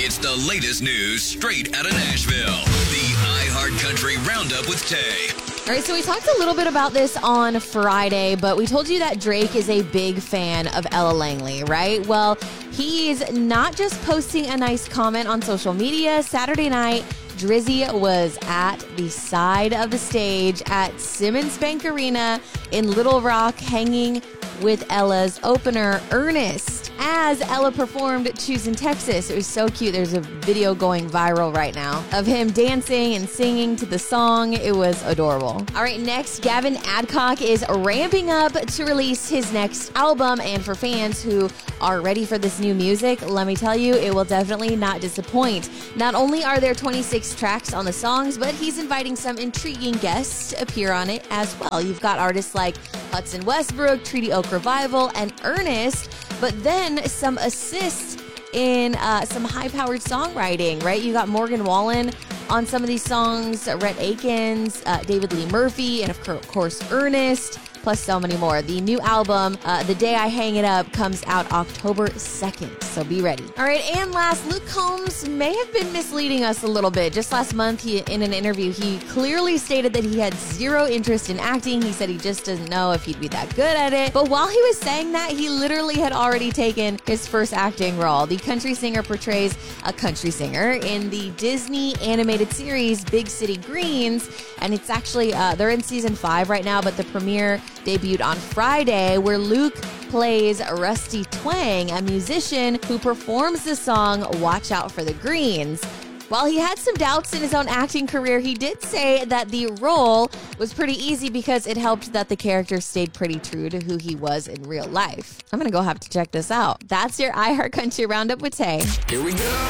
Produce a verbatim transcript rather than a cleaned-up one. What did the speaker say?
It's the latest news straight out of Nashville. The iHeartCountry Roundup with Tay. All right, so we talked a little bit about this on Friday, but we told you that Drake is a big fan of Ella Langley, right? Well, he's not just posting a nice comment on social media. Saturday night, Drizzy was at the side of the stage at Simmons Bank Arena in Little Rock, hanging with Ella's opener, Ernest, as Ella performed Choosing Texas. It was so cute. There's a video going viral right now of him dancing and singing to the song. It was adorable. All right, next, Gavin Adcock is ramping up to release his next album, and for fans who are ready for this new music, let me tell you, it will definitely not disappoint. Not only are there twenty-six tracks on the songs, but he's inviting some intriguing guests to appear on it as well. You've got artists like Hudson Westbrook, Treaty Oak Revival, and Ernest, but then some assists in uh, some high-powered songwriting, right? You got Morgan Wallen on some of these songs, Rhett Akins, uh, David Lee Murphy, and of course, Ernest, plus so many more. The new album, uh, The Day I Hang It Up, comes out October second, so be ready. All right, and last, Luke Combs may have been misleading us a little bit. Just last month, he, in an interview, he clearly stated that he had zero interest in acting. He said he just doesn't know if he'd be that good at it. But while he was saying that, he literally had already taken his first acting role. The country singer portrays a country singer in the Disney animated series Big City Greens, and it's actually, uh, they're in season five right now, but the premiere debuted on Friday, where Luke plays Rusty Twang, a musician who performs the song Watch Out for the Greens. While he had some doubts in his own acting career, he did say that the role was pretty easy because it helped that the character stayed pretty true to who he was in real life. I'm going to go have to check this out. That's your iHeartCountry Roundup with Tay. Here we go.